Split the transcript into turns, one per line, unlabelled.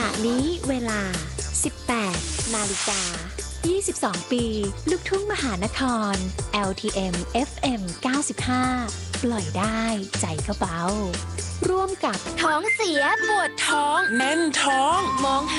ณะนี้เวลา 18 นาฬิกา 22 ปี ลูกทุ่งมหานคร LTM FM 95 ปล่อยได้ใจก็เบาร่วมกับท้องเสียปวดท้องแน่นท้องมองห